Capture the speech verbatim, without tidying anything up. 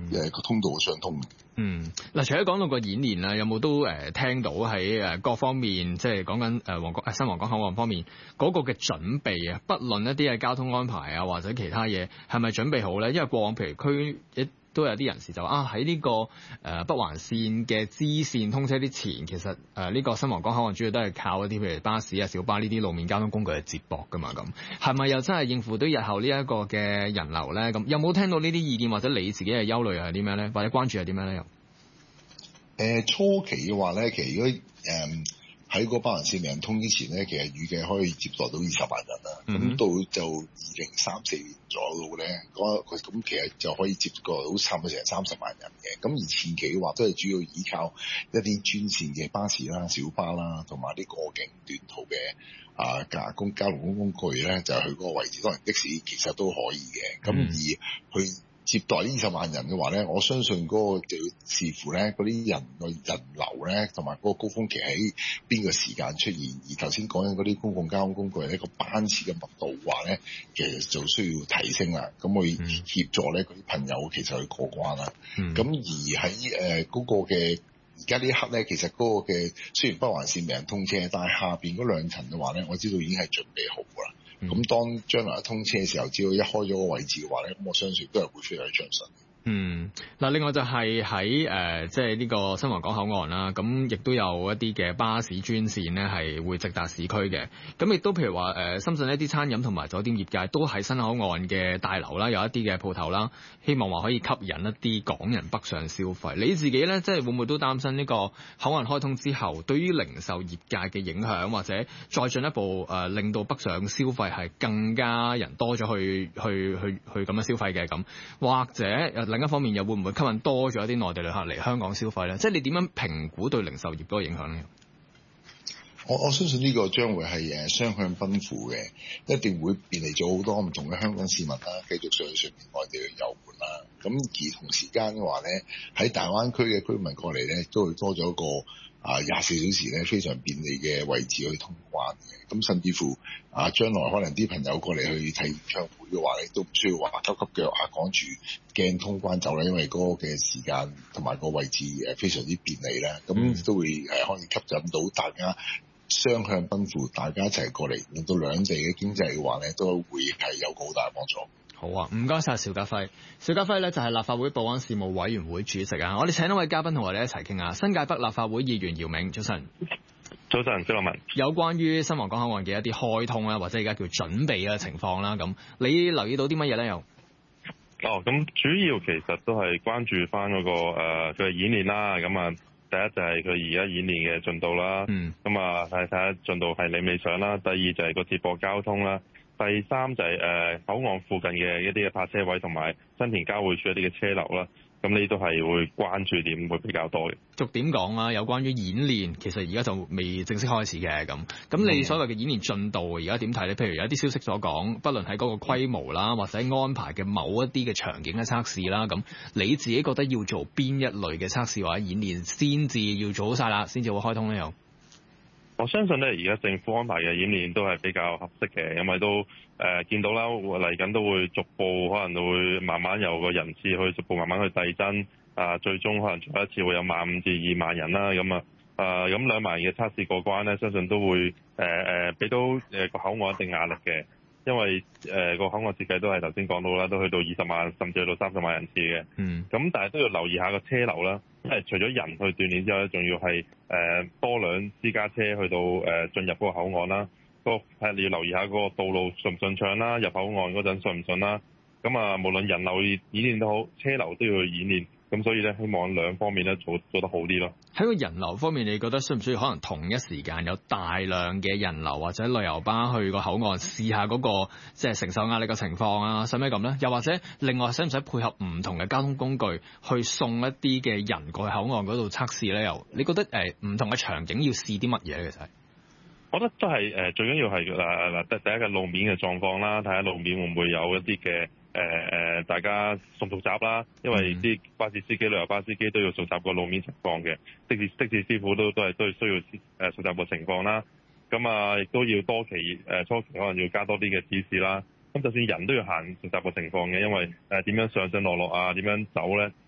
誒個通道相通嘅。 嗯，嗱，除咗講到個演練啦，有冇都誒、呃、聽到喺誒各方面，即係講緊誒皇崗新皇崗口岸方面嗰、那個嘅準備啊，不論一啲嘅交通安排啊，或者其他嘢，係咪準備好咧？因為過往譬如區一都有啲人士就話啊，喺呢、這個誒、呃、北環線嘅支線通車之前，其實誒呢、呃這個新皇崗口岸主要都係靠一啲譬如巴士啊、小巴呢啲路面交通工具去接駁噶嘛，咁係咪又真係應付到日後呢一個嘅人流咧？咁有冇聽到呢啲意見，或者你自己嘅憂慮係啲咩咧？或者關注係啲咩咧？又？ 誒初期嘅話咧，其實如果誒喺個北環線未人通之前咧，其實預計可以接待到二十萬人啦。咁、mm hmm. 到就二零三四年左右咧，嗰咁其實就可以接過到差唔多成三十萬人嘅。咁而前期嘅話都係主要依靠一啲專線嘅巴士啦、小巴啦，同埋啲過境短途嘅啊架公交通工具咧，就去嗰個位置。當然的士其實都可以嘅。咁、mm hmm. 而去接待呢二十萬人嘅話咧，我相信嗰個就要視乎咧嗰啲人嘅人流咧，同埋嗰個高峰期喺邊個時間出現。而頭先講緊嗰啲公共交通工具咧，個班次嘅密度話咧，其實就需要提升啦。咁去協助咧嗰啲朋友其實去過關啦。咁、嗯、而喺誒嗰個嘅而家呢一刻咧，其實嗰個嘅雖然北環線未人通車，但係下邊嗰兩層嘅話咧，我知道已經係準備好㗎啦。咁、嗯、當將來通車嘅時候，只要一開咗個位置嘅話咧，咁我相信都係會非常之暢順。嗯， 嗱，另外就係喺誒，即係呢個新皇崗口岸啦，咁亦都有一啲嘅巴士專線呢係會直達市區嘅。咁亦都譬如話誒、呃，深圳一啲餐飲同埋酒店業界都喺新口岸嘅大樓啦，有一啲嘅鋪頭啦，希望話可以吸引一啲港人北上消費。你自己咧，即係會唔會都擔心呢個口岸開通之後，對於零售業界嘅影響，或者再進一步誒、呃、令到北上消費係更加人多咗去去去去咁樣消費嘅咁，或者另一方面又會唔會吸引多咗一啲內地旅客嚟香港消費咧？即係你點樣評估對零售業嗰個影響咧？ 我我相信呢個將會係誒雙向奔赴嘅，一定會便利咗好多唔同嘅香港市民啦，繼續上去上面外地去遊玩啦。咁而同時間嘅話咧，喺大灣區嘅居民過嚟咧，都會多咗一個啊廿四小時咧非常便利嘅位置去通關嘅。咁甚至乎啊，將來可能啲朋友過嚟去睇演唱會嘅話咧，都唔需要話急急腳啊趕住驚通關走啦，因為嗰個嘅時間同埋個位置誒非常之便利啦。咁都會誒可以吸引到大家雙向奔赴，大家一齊過嚟，令到兩地嘅經濟嘅話咧，都會係有個好大幫助。 好啊，唔該晒邵家輝。邵家輝咧就係立法會保安事務委員會主席啊。我哋請一位嘉賓同我哋一齊傾下。新界北立法會議員姚明，早晨。 早晨，朱樂文。 有關於新皇崗口岸嘅一啲開通啦，或者而家叫準備嘅情況啦，咁你留意到啲乜嘢咧？又哦，咁主要其實都係關注翻嗰個誒佢嘅演練啦。咁啊，第一就係佢而家演練嘅進度啦。嗯。咁啊，睇睇下進度係理唔理想啦。第二就係個接駁交通啦。第三就係誒口岸附近嘅一啲嘅泊車位同埋新田交匯處一啲嘅車流啦。咁呢都係會關注點會比較多嘅。 逐點講啦，有關於演練，其實而家就未正式開始嘅咁。咁你所謂嘅演練進度而家點睇咧？譬如有一啲消息所講，不論喺嗰個規模啦，或者安排嘅某一啲嘅場景嘅測試啦，咁你自己覺得要做邊一類嘅測試或者演練先至要做好晒啦，先至會開通咧？又我相信咧，而家政府安排嘅演練都係比較合適嘅，因為都誒、呃、見到啦，嚟緊都會逐步可能都會慢慢由個人次去逐步慢慢去遞增，啊、呃，最終可能做一次會有萬五至二萬人啦，咁啊，啊咁兩萬人嘅測試過關咧，相信都會誒誒俾到誒個口岸一定壓力嘅，因為誒個、呃、口岸設計都係頭先講到啦，都去到二十萬甚至去到三十萬人次嘅，嗯，咁但係都要留意下個車流啦。因為除咗人去鍛鍊之後咧，仲要係誒、呃、多輛私家車去到誒、呃、進入嗰個口岸啦。個係你要留意下嗰個道路順唔順暢啦，入口岸嗰陣順唔順啦。咁啊，無論人流演練都好，車流都要去演練。咁所以咧，希望兩方面咧做做得好啲咯。 喺個人流方面，你覺得需唔需要可能同一時間有大量嘅人流或者旅遊巴去個口岸試下嗰個即係承受壓力嘅情況啊？使唔使咁咧？又或者另外使唔使配合唔同嘅交通工具去送一啲嘅人過去口岸嗰度測試咧？又你覺得誒唔同嘅場景要試啲乜嘢咧？其實我覺得都係誒最緊要係誒嗱第第一個路面嘅狀況啦，睇下路面會唔會有一啲嘅。誒誒、呃，大家熟唔熟習啦？因為啲巴士司機、旅遊巴司機都要熟習個路面情況嘅，的士的士師傅都都係都係需要誒熟習個情況啦。咁啊，亦都要多期誒、呃、初期可能要加多啲嘅指示啦。咁就算人都要行熟習個情況嘅，因為誒點、呃、樣上上落落啊，點樣走咧，